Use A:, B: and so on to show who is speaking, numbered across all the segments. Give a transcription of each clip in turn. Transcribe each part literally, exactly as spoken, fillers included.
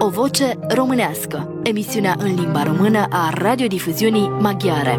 A: O voce românească, emisiunea în limba română a radiodifuziunii maghiare.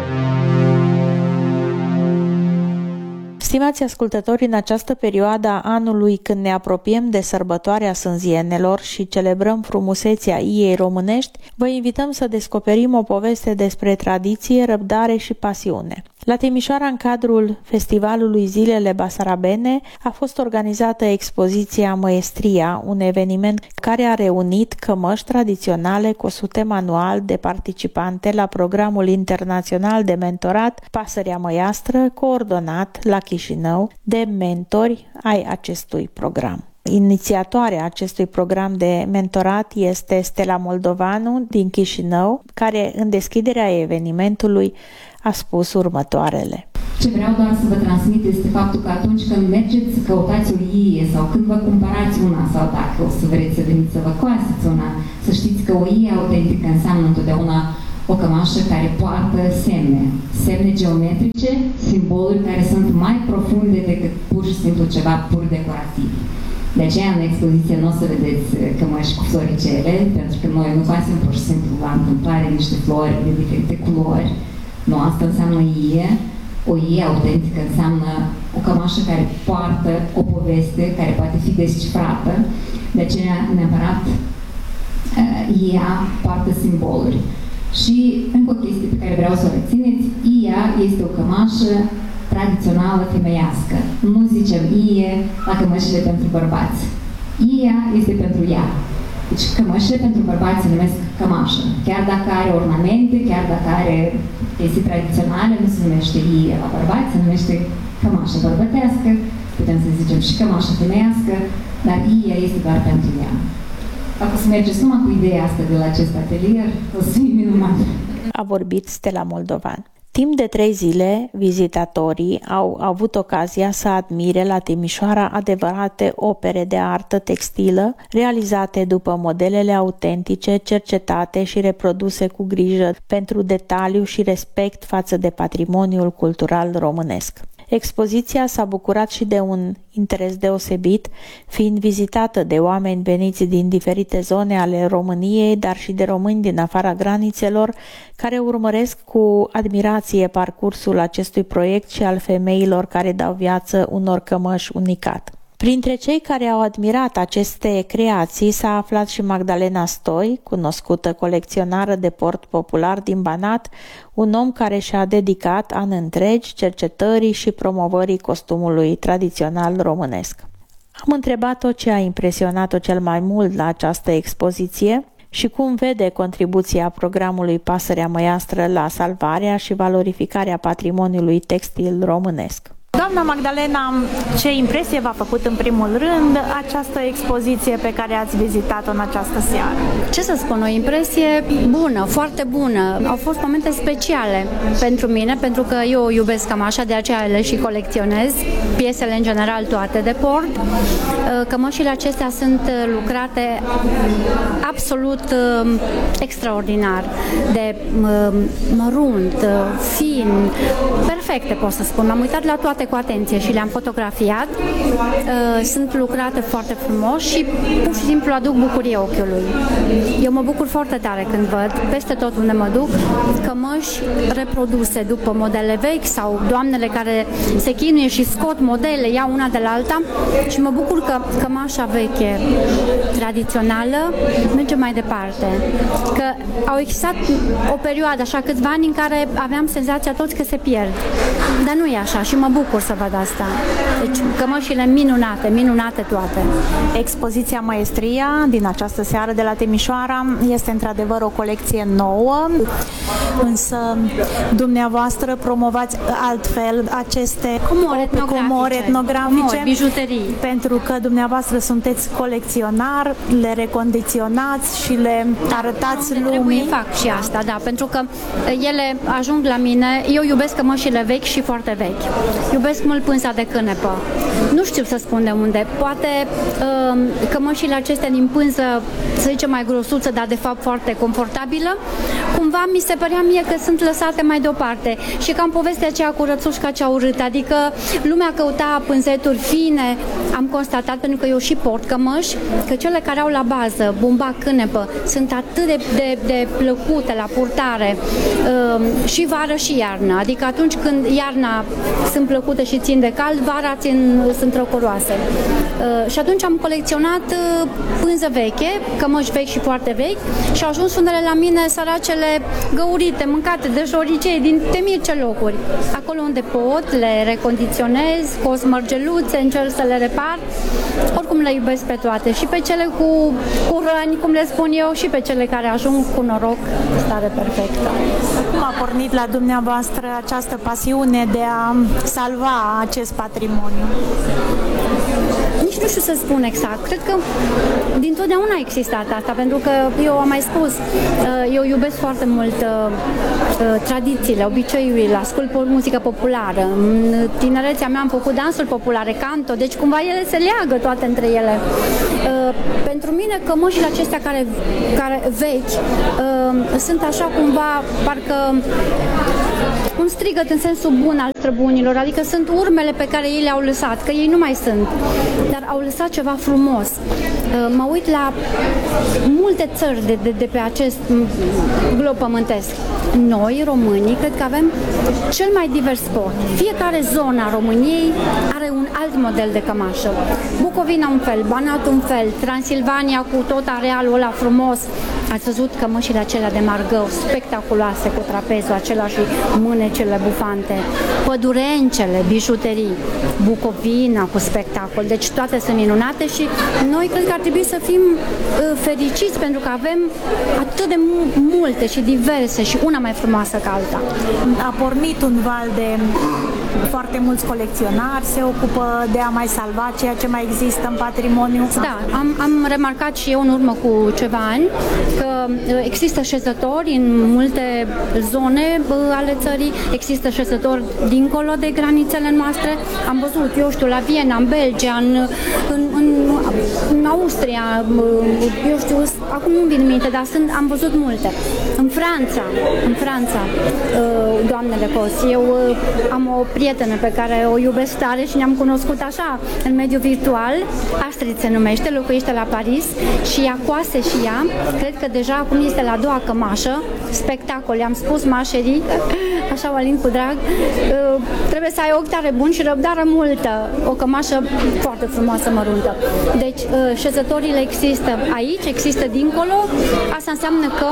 B: Stimați ascultători, în această perioadă a anului, când ne apropiem de sărbătoarea Sânzienelor și celebrăm frumusețea iei românești, vă invităm să descoperim o poveste despre tradiție, răbdare și pasiune. La Timișoara, în cadrul festivalului Zilele Basarabene, a fost organizată expoziția Măestria, un eveniment care a reunit cămăși tradiționale cu sute manual de participante la programul internațional de mentorat Pasărea Măiastră, coordonat la Chișinău de mentori ai acestui program. Inițiatoarea acestui program de mentorat este Stella Moldovanu din Chișinău, care în deschiderea evenimentului a spus următoarele.
C: Ce vreau doar să vă transmit este faptul că atunci când mergeți să căutați o ie sau când vă cumpărați una sau dacă o să vreți să veniți să vă coaseți una, să știți că o ie autentică înseamnă întotdeauna o cămașă care poartă semne, semne geometrice, simboluri care sunt mai profunde decât pur și simplu ceva pur decorativ. De aceea, în expoziție nu o să vedeți cămăși cu floricele, pentru că noi nu facem pur și simplu la întâmplare niște flori de diferite culori. Nu, asta înseamnă ie. O ie autentică înseamnă o cămașă care poartă o poveste, care poate fi descifrată. De aceea, neapărat, iea poartă simboluri. Și încă o chestie pe care vreau să o rețineți, ia este o cămașă tradițională femeiască. Nu zicem ie la cămășile pentru bărbați. Ia este pentru ea. Deci cămășile pentru bărbați se numesc cămașă. Chiar dacă are ornamente, chiar dacă are chestii tradiționale, nu se numește ie la bărbați, se numește cămașă bărbătească, putem să zicem și cămașă femeiască, dar ia este doar pentru ea. Dacă o să mergeți numai cu ideea asta de la acest atelier, o să fie minunat.
B: A vorbit Stella Moldovan. Timp de trei zile, vizitatorii au avut ocazia să admire la Timișoara adevărate opere de artă textilă, realizate după modelele autentice, cercetate și reproduse cu grijă pentru detaliu și respect față de patrimoniul cultural românesc. Expoziția s-a bucurat și de un interes deosebit, fiind vizitată de oameni veniți din diferite zone ale României, dar și de români din afara granițelor, care urmăresc cu admirație parcursul acestui proiect și al femeilor care dau viață unor cămăși unicat. Printre cei care au admirat aceste creații s-a aflat și Magdalena Stoi, cunoscută colecționară de port popular din Banat, un om care și-a dedicat ani întregi cercetării și promovării costumului tradițional românesc. Am întrebat-o ce a impresionat-o cel mai mult la această expoziție și cum vede contribuția programului Pasărea Măiastră la salvarea și valorificarea patrimoniului textil românesc.
D: Doamna Magdalena, ce impresie v-a făcut în primul rând această expoziție pe care ați vizitat-o în această seară?
E: Ce să spun, o impresie bună, foarte bună. Au fost momente speciale pentru mine, pentru că eu iubesc cămașa, de aceea le și colecționez, piesele în general toate de port. Cămășile acestea sunt lucrate absolut extraordinar, de mărunt, fin, perfecte, pot să spun. M-am uitat la toate cu atenție și le-am fotografiat. Sunt lucrate foarte frumos și pur și simplu aduc bucurie ochiului. Eu mă bucur foarte tare când văd, peste tot unde mă duc, cămăși reproduse după modele vechi sau doamnele care se chinuie și scot modele, iau una de la alta și mă bucur că cămașa veche, tradițională, merge mai departe. Că au existat o perioadă, așa câțiva ani, în care aveam senzația toți că se pierd. Dar nu e așa și mă bucur să văd asta. Deci cămășile minunate, minunate toate.
D: Expoziția Măestria din această seară de la Timișoara este într-adevăr o colecție nouă, însă dumneavoastră promovați altfel aceste
E: comori etnografice,
D: comori etnografice
E: comori, bijuterii.
D: Pentru că dumneavoastră sunteți colecționar, le recondiționați și le arătați lumii.
E: Trebuie fac și asta, da, pentru că ele ajung la mine, eu iubesc cămășile vechi și foarte vechi. iubesc mult pânza de cânepă. Nu știu să spun de unde. Poate uh, cămășile acestea din pânză, să zicem mai grosuță, dar de fapt foarte confortabilă, cumva mi se părea mie că sunt lăsate mai deoparte. Și cam povestea aceea cu rățușca cea urâtă, adică lumea căuta pânzeturi fine, am constatat, pentru că eu și port cămăși, că cele care au la bază bumbac, cânepă, sunt atât de, de, de plăcute la purtare uh, și vară și iarnă. Adică atunci când iarna sunt plăcute și țin de cald, vara țin, sunt răcoroase. Uh, și atunci am colecționat uh, pânză veche, cămăși vechi și foarte vechi, și au ajuns unele la mine, săracele, găurite, mâncate de șoricei din temice locuri. Acolo unde pot, le recondiționez, scos mărgeluțe, încerc să le repar. Oricum le iubesc pe toate, și pe cele cu, cu răni, cum le spun eu, și pe cele care ajung cu noroc, stare perfectă.
D: Cum a pornit la dumneavoastră această pasiune de a salva acest patrimoniu?
E: Nici nu știu să spun exact. Cred că dintotdeauna a existat asta, pentru că eu am mai spus, eu iubesc foarte mult tradițiile, obiceiurile, ascult muzică populară. În tinerețea mea am făcut dansuri populare, canto, deci cumva ele se leagă toate între ele. Pentru mine cămășile acestea care, care vechi sunt așa cumva, parcă un strigăt în sensul bun al străbunilor, adică sunt urmele pe care ei le-au lăsat, că ei nu mai sunt, dar au lăsat ceva frumos. Mă uit la multe țări de, de, de pe acest glob pământesc. Noi, românii, cred că avem cel mai divers sport. Fiecare zonă a României are un alt model de cămașă. Bucovina un fel, Banat un fel, Transilvania cu tot arealul ăla frumos. Ați văzut cămășile acelea de margău, spectaculoase, cu trapezul acela și mânecele bufante. Pădurencele, bijuterii, Bucovina cu spectacol. Deci toate sunt minunate și noi cred că ar trebui să fim uh, fericiți pentru că avem atât de multe și diverse și una mai frumoasă ca alta.
D: A pornit un val de foarte mulți colecționari, se ocupă de a mai salva ceea ce mai există în patrimoniu.
E: Da, am, am remarcat și eu în urmă cu ceva ani că există șezători în multe zone ale țării, există șezători dincolo de granițele noastre. Am văzut, eu știu, la Viena, în Belgia, în, în, în, în Austria, eu știu, acum nu-mi vin minte, dar sunt, am văzut multe. În Franța, în Franța, doamnele Cos, eu am o prietenă pe care o iubesc tare și ne-am cunoscut așa, în mediul virtual. Astrid se numește, locuiește la Paris și ea coase și ea, cred că deja acum este la a doua cămașă, spectacol, i-am spus mașerii, așa o alin cu drag, trebuie să ai ochi tare buni și răbdare multă, o cămașă foarte frumoasă, măruntă. Deci, șezătorile există aici, există dincolo, asta înseamnă că,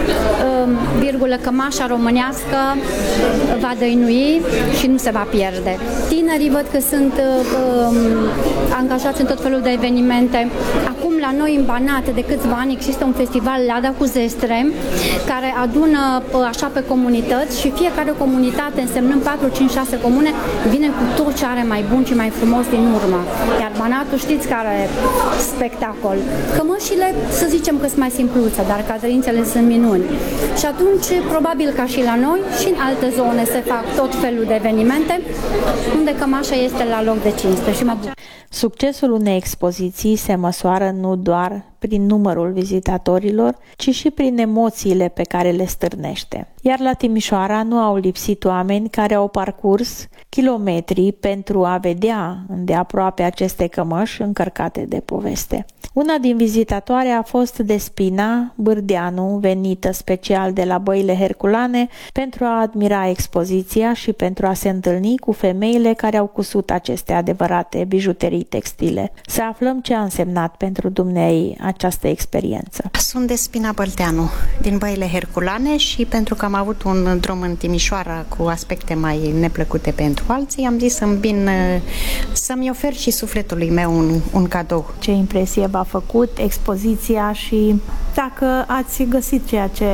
E: virgulă, cămașa românească va dăinui și nu se va pierde. Tinerii văd că sunt um, angajați în tot felul de evenimente. Acum la noi în Banat de câțiva ani există un festival Lada cu Zestre care adună așa pe comunități și fiecare comunitate, însemnând patru, cinci, șase comune, vine cu tot ce are mai bun și mai frumos din urmă. Iar Banatul știți care are spectacol. Cămășile, să zicem că sunt mai simpluță, dar cadrințele sunt minuni. Și atunci, probabil ca și la noi și în alte zone se fac tot felul de evenimente unde cămașa este la loc de cinste și mă bucur.
B: Succesul unei expoziții se măsoară nu doar prin numărul vizitatorilor, ci și prin emoțiile pe care le stârnește. Iar la Timișoara nu au lipsit oameni care au parcurs kilometri pentru a vedea îndeaproape aceste cămăși încărcate de poveste. Una din vizitatoare a fost Despina Bârdeanu, venită special de la Băile Herculane pentru a admira expoziția și pentru a se întâlni cu femeile care au cusut aceste adevărate bijuterii textile. Să aflăm ce a însemnat pentru dumneai această experiență.
F: Sunt Despina Bârdeanu, din Băile Herculane și pentru că am avut un drum în Timișoara cu aspecte mai neplăcute pentru alții, am zis să-mi vin să-mi ofer și sufletului meu un, un cadou.
D: Ce impresie v-a făcut expoziția și dacă ați găsit ceea ce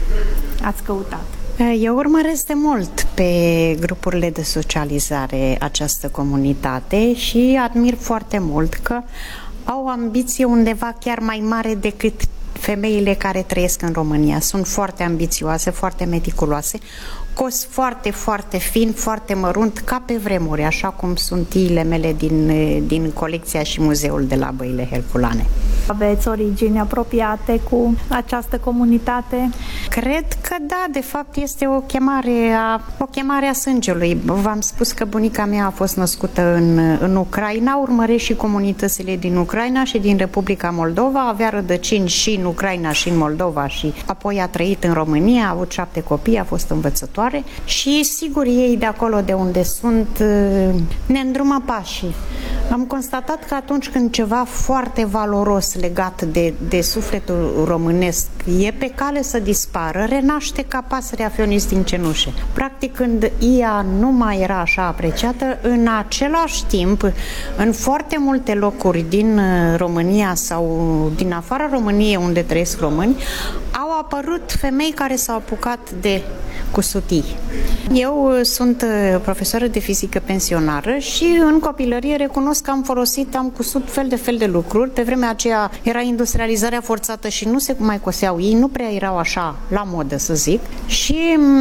D: ați căutat?
F: Eu urmăresc de mult pe grupurile de socializare această comunitate și admir foarte mult că au ambiție undeva chiar mai mare decât femeile care trăiesc în România. Sunt foarte ambițioase, foarte meticuloase, cos foarte, foarte fin, foarte mărunt, ca pe vremuri, așa cum sunt tiile mele din, din colecția și muzeul de la Băile Herculane.
D: Aveți origini apropiate cu această comunitate?
F: Cred că da, de fapt este o chemare a, o chemare a sângelui. V-am spus că bunica mea a fost născută în, în Ucraina, urmărește și comunitățile din Ucraina și din Republica Moldova, avea rădăcini și în Ucraina și în Moldova și apoi a trăit în România, a avut șapte copii, a fost învățătoare și sigur ei de acolo de unde sunt ne îndrumă pașii. Am constatat că atunci când ceva foarte valoros legat de, de sufletul românesc e pe cale să dispară, renaște ca pasărea Fionis din cenușe. Practic, când ea nu mai era așa apreciată, în același timp, în foarte multe locuri din România sau din afara României unde trăiesc români, au apărut femei care s-au apucat de cusutii. Eu sunt profesoră de fizică pensionară și în copilărie recunosc că am folosit, am cusut fel de fel de lucruri. Pe vremea aceea era industrializarea forțată și nu se mai coseau ei, nu prea erau așa la modă, să zic. Și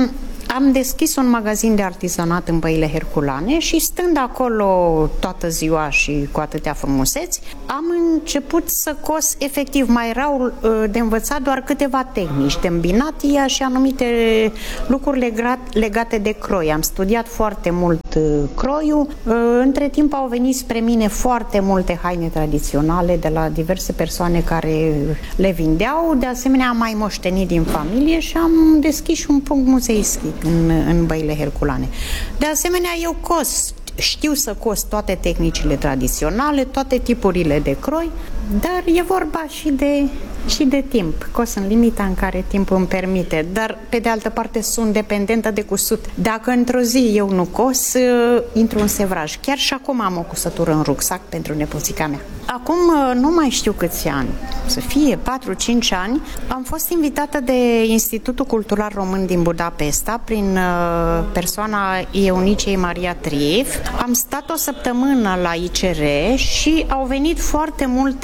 F: am deschis un magazin de artizanat în Băile Herculane și stând acolo toată ziua și cu atâtea frumuseți, am început să cos, efectiv, mai erau de învățat doar câteva tehnici, de îmbinat ea și anumite lucruri legate de croi. Am studiat foarte mult croiul. Între timp au venit spre mine foarte multe haine tradiționale de la diverse persoane care le vindeau. De asemenea, am mai moștenit din familie și am deschis și un punct muzeistic în, în Băile Herculane. De asemenea, eu cos, știu să cos toate tehnicile tradiționale, toate tipurile de croi, dar e vorba și de, și de timp. Cos în limita în care timpul îmi permite, dar pe de altă parte sunt dependentă de cusut. Dacă într-o zi eu nu cos, intru în sevraj. Chiar și acum am o cusătură în rucsac pentru nepoțica mea. Acum nu mai știu câți ani, să fie patru-cinci ani, am fost invitată de Institutul Cultural Român din Budapesta prin persoana Eunicei Maria Trif. Am stat o săptămână la I C R și au venit foarte multe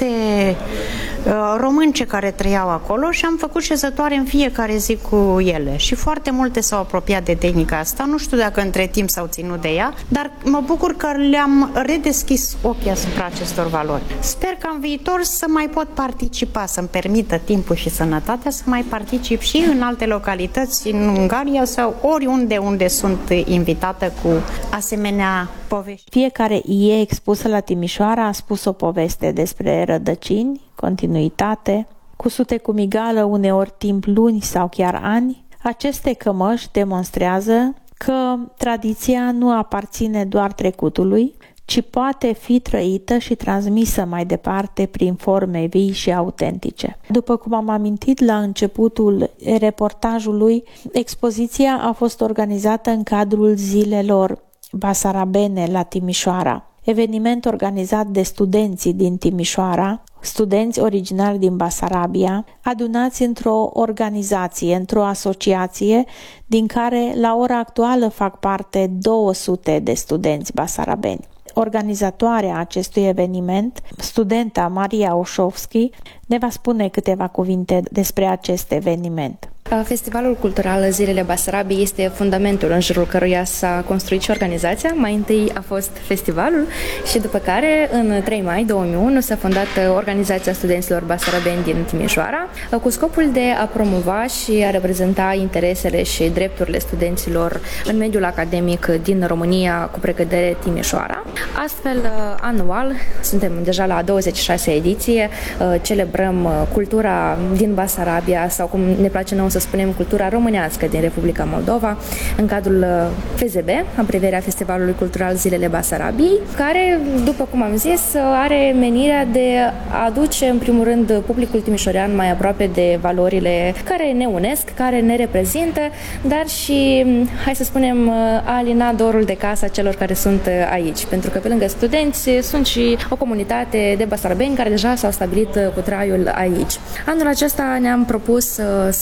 F: românce care trăiau acolo și am făcut șezătoare în fiecare zi cu ele și foarte multe s-au apropiat de tehnica asta. Nu știu dacă între timp s-au ținut de ea, dar mă bucur că le-am redeschis ochii asupra acestor valori. Sper că în viitor să mai pot participa, să-mi permită timpul și sănătatea să mai particip și în alte localități, în Ungaria sau oriunde unde sunt invitată cu asemenea povești.
B: Fiecare ie expusă la Timișoara a spus o poveste despre rădăcini, continuitate, cusute cu migală, uneori timp luni sau chiar ani. Aceste cămăși demonstrează că tradiția nu aparține doar trecutului, ci poate fi trăită și transmisă mai departe prin forme vii și autentice. După cum am amintit la începutul reportajului, expoziția a fost organizată în cadrul zilelor basarabene la Timișoara, eveniment organizat de studenții din Timișoara, studenți originari din Basarabia, adunați într-o organizație, într-o asociație, din care la ora actuală fac parte două sute de studenți basarabeni. Organizatoarea acestui eveniment, studenta Maria Oșovski, ne va spune câteva cuvinte despre acest eveniment.
G: Festivalul Cultural Zilele Basarabiei este fundamentul în jurul căruia s-a construit și organizația. Mai întâi a fost festivalul și după care, în trei mai două mii unu, s-a fondat Organizația Studenților Basarabeni din Timișoara, cu scopul de a promova și a reprezenta interesele și drepturile studenților în mediul academic din România, cu precădere Timișoara. Astfel, anual, suntem deja la a douăzeci și șasea ediție, celebrăm cultura din Basarabia sau, cum ne place nouă să spunem, cultura românească din Republica Moldova, în cadrul F Z B, în prevederea Festivalului Cultural Zilele Basarabiei, care, după cum am zis, are menirea de a aduce, în primul rând, publicul timișorean mai aproape de valorile care ne unesc, care ne reprezintă, dar și, hai să spunem, a alina dorul de casă a celor care sunt aici, pentru că pe lângă studenți sunt și o comunitate de basarabeni care deja s-au stabilit cu traiul aici. Anul acesta ne-am propus să, să facem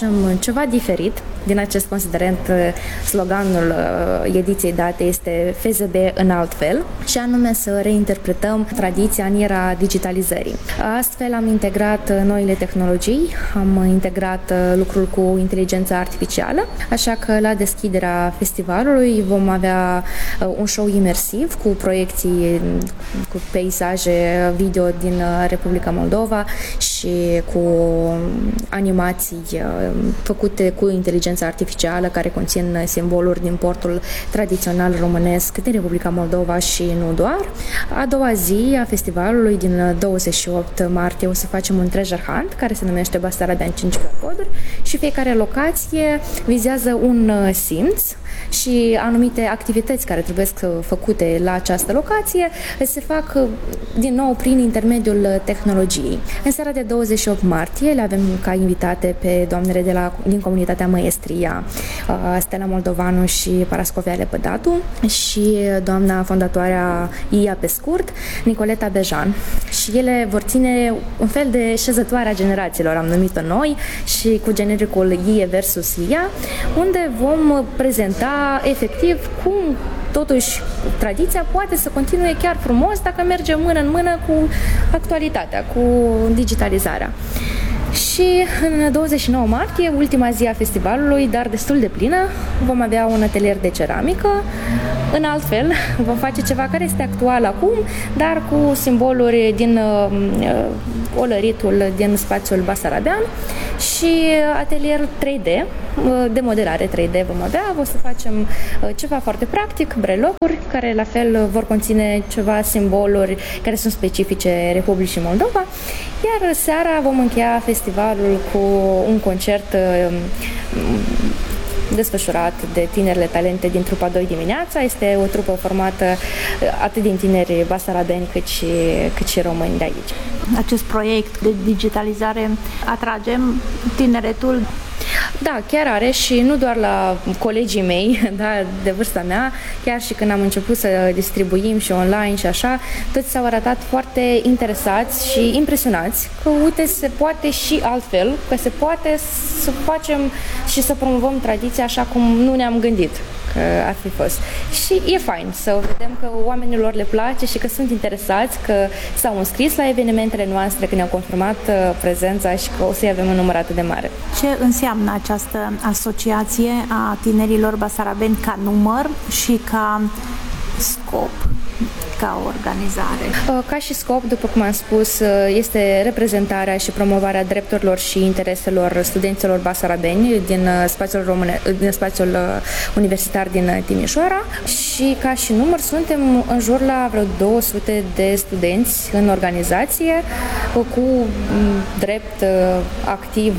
G: facem ceva diferit. Din acest considerent, sloganul ediției date este F Z B în altfel, și anume să reinterpretăm tradiția în era digitalizării. Astfel am integrat noile tehnologii, am integrat lucrul cu inteligența artificială, așa că la deschiderea festivalului vom avea un show imersiv cu proiecții, cu peisaje video din Republica Moldova și cu animații făcute cu inteligența artificială care conțin simboluri din portul tradițional românesc din Republica Moldova și nu doar. A doua zi a festivalului, din douăzeci și opt martie, o să facem un treasure hunt care se numește Basarabean cinci Q R coduri și fiecare locație vizează un simț și anumite activități care trebuie făcute la această locație se fac din nou prin intermediul tehnologiei. În seara de douăzeci și opt martie le avem ca invitate pe doamnele de la, din comunitatea Măiestria, Stella Moldovanu și Parascovia Lepădatu, și doamna fondatoarea I A pe scurt, Nicoleta Bejan. Și ele vor ține un fel de șezătoare a generațiilor, am numit-o noi, și cu genericul I E versus I A, unde vom prezenta efectiv cum totuși tradiția poate să continue chiar frumos dacă merge mână în mână cu actualitatea, cu digitalizarea. Și în douăzeci și nouă martie, ultima zi a festivalului, dar destul de plină, vom avea un atelier de ceramică. În altfel, vom face ceva care este actual acum, dar cu simboluri din uh, olăritul din spațiul basarabean, și atelier trei D, uh, de modelare trei D vom avea. O să facem uh, ceva foarte practic, brelocuri, care la fel vor conține ceva simboluri care sunt specifice Republicii Moldova, iar seara vom încheia festivalul cu un concert uh, desfășurat de tinerile talente din trupa doi dimineața. Este o trupă formată atât din tineri basarabeni cât și, cât și români de aici.
D: Acest proiect de digitalizare atrage tineretul?
G: Da, chiar are, și nu doar la colegii mei, da, de vârsta mea, chiar și când am început să distribuim și online și așa, toți s-au arătat foarte interesați și impresionați că, uite, se poate și altfel, că se poate să facem și să promovăm tradiția așa cum nu ne-am gândit că ar fi fost. Și e fain să vedem că oamenilor le place și că sunt interesați, că s-au înscris la evenimentele noastre, că ne-au confirmat prezența și că o să-i avem un număr atât de mare.
D: Ce înseamnă această asociație a tinerilor basarabeni ca număr și ca scop, ca organizare?
G: Ca și scop, după cum am spus, este reprezentarea și promovarea drepturilor și intereselor studenților basarabeni din spațiul, române, din spațiul universitar din Timișoara, și ca și număr suntem în jur la vreo două sute de studenți în organizație cu drept activ,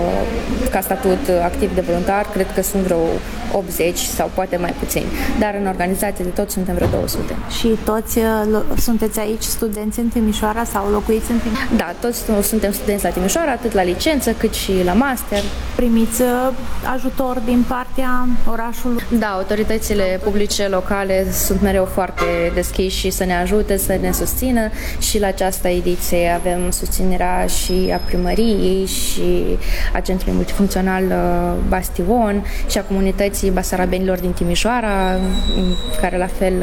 G: ca statut activ de voluntar, cred că sunt vreo optzeci sau poate mai puțini, dar în organizație de tot suntem vreo două sute.
D: Și toți sunteți aici studenți în Timișoara sau locuiți în Timișoara?
G: Da, toți suntem studenți la Timișoara, atât la licență cât și la master.
D: Primiți ajutor din partea orașului?
G: Da, autoritățile publice locale sunt mereu foarte deschiși și să ne ajute, să ne susțină, și la această ediție avem susținerea și a primăriei și a Centrului Multifuncțional Bastion și a comunității basarabenilor din Timișoara, care la fel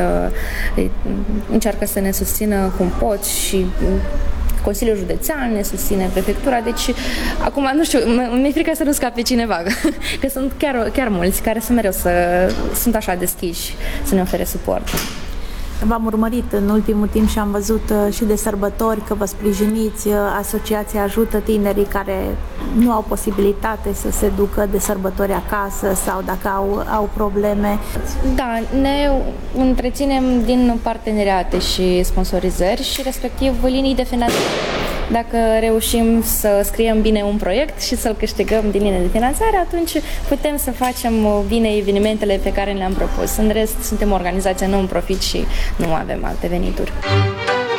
G: încearcă să ne susțină cum pot, și Consiliul Județean ne susține, prefectura, deci acum nu știu, mi-e frică să nu scape cineva, că sunt chiar, chiar mulți care sunt mereu să, sunt așa deschiși să ne ofere suport.
D: V-am urmărit în ultimul timp și am văzut și de sărbători că vă sprijiniți, asociația ajută tinerii care nu au posibilitate să se ducă de sărbători acasă sau dacă au, au probleme.
G: Da, ne întreținem din parteneriate și sponsorizări și respectiv linii de finanțare. Dacă reușim să scriem bine un proiect și să-l câștigăm din linie de finanțare, atunci putem să facem bine evenimentele pe care le-am propus. În rest, suntem o organizație non-profit și nu avem alte venituri.